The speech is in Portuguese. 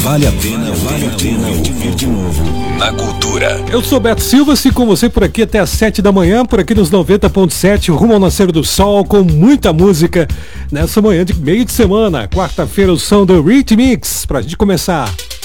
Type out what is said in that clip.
vale a pena ouvir de novo na Cultura. Eu sou Beto Silva, e com você por aqui até às 7 da manhã, por aqui nos 90.7, rumo ao nascer do sol, com muita música nessa manhã de meio de semana. Quarta-feira, o som do Rhythm Mix, pra gente começar.